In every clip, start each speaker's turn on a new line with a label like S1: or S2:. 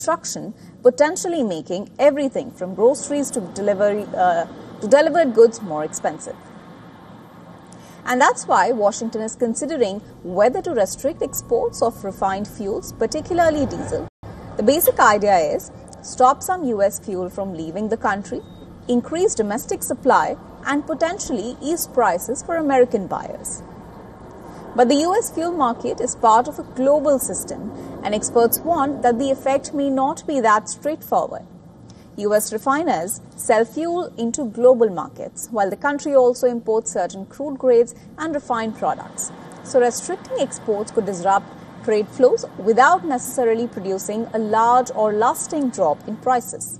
S1: construction, potentially making everything from groceries to delivered goods more expensive. And that's why Washington is considering whether to restrict exports of refined fuels, particularly diesel. The basic idea is stop some US fuel from leaving the country, increase domestic supply, and potentially ease prices for American buyers. But the US fuel market is part of a global system, and experts warn that the effect may not be that straightforward. US refiners sell fuel into global markets, while the country also imports certain crude grades and refined products. So restricting exports could disrupt trade flows without necessarily producing a large or lasting drop in prices.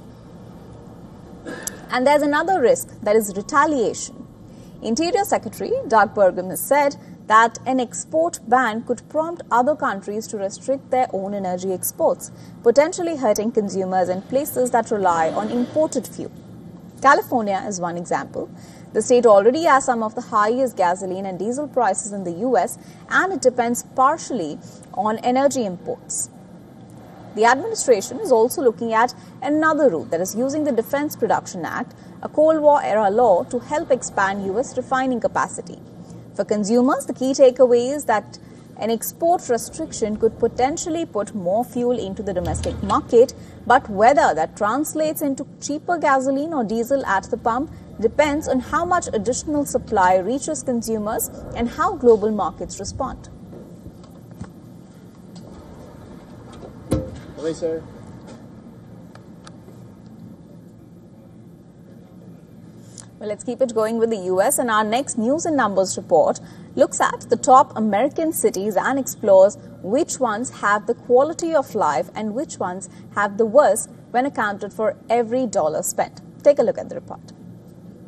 S1: And there's another risk, that is retaliation. Interior Secretary Doug Burgum has said that an export ban could prompt other countries to restrict their own energy exports, potentially hurting consumers in places that rely on imported fuel. California is one example. The state already has some of the highest gasoline and diesel prices in the US, and it depends partially on energy imports. The administration is also looking at another route, that is using the Defense Production Act, a Cold War-era law, to help expand US refining capacity. For consumers, the key takeaway is that an export restriction could potentially put more fuel into the domestic market, but whether that translates into cheaper gasoline or diesel at the pump depends on how much additional supply reaches consumers and how global markets respond.
S2: Hello, sir.
S1: Well, let's keep it going with the US, and our next News and Numbers report looks at the top American cities and explores which ones have the quality of life and which ones have the worst when accounted for every dollar spent. Take a look at the report.